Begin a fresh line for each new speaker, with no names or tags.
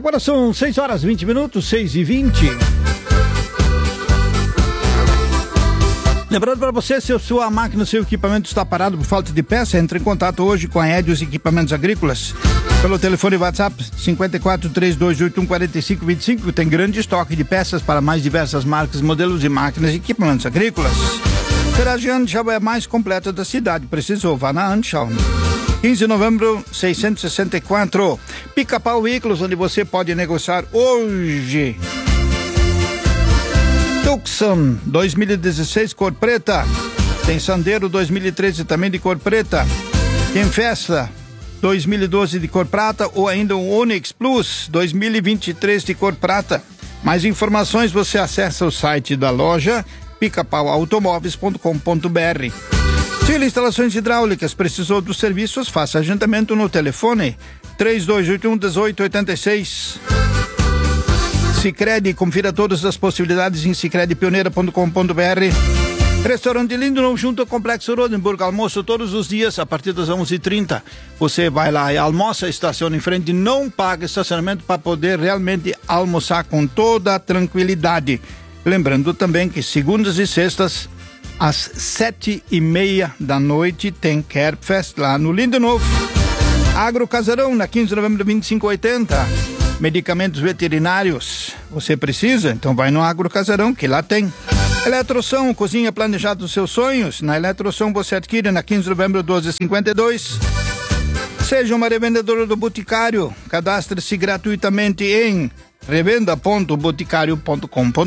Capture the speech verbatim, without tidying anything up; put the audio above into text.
Agora são seis horas e vinte minutos, seis e vinte. Lembrando para você, se a sua máquina, seu equipamento está parado por falta de peça, entre em contato hoje com a Edios Equipamentos Agrícolas pelo telefone WhatsApp cinco quatro, três dois oito um, quatro cinco dois cinco. Tem grande estoque de peças para mais diversas marcas, modelos de máquinas e equipamentos agrícolas. Ferragem Anschau é a mais completa da cidade. Precisou, vá na Anschau. quinze de novembro, seiscentos e sessenta e quatro. Pica-Pau Veículos, onde você pode negociar hoje. Tucson dois mil e dezesseis, cor preta. Tem Sandero dois mil e treze também de cor preta. Tem Festa dois mil e doze de cor prata ou ainda o Onix Plus dois mil e vinte e três de cor prata. Mais informações você acessa o site da loja pica pau automóveis ponto com ponto b r. Tila Instalações Hidráulicas, precisou dos serviços? Faça agendamento no telefone três dois oito um, dezoito oitenta e seis. Sicredi, confira todas as possibilidades em sicredi pioneira ponto com ponto b r. Restaurante Lindo, junto ao Complexo Rodenburg, almoço todos os dias a partir das onze e trinta. Você vai lá e almoça, estaciona em frente, não paga estacionamento para poder realmente almoçar com toda a tranquilidade. Lembrando também que segundas e sextas, às sete e meia da noite, tem Kerbfest lá no Lindo Novo. Agro Casarão, na quinze de novembro, vinte e cinco oitenta. Medicamentos veterinários, você precisa? Então vai no Agro Casarão, que lá tem. Eletrosom, cozinha planejada dos seus sonhos. Na Eletrosom você adquire na quinze de novembro, doze e cinquenta e dois. Seja uma revendedora do Boticário. Cadastre-se gratuitamente em revenda ponto boticário ponto com ponto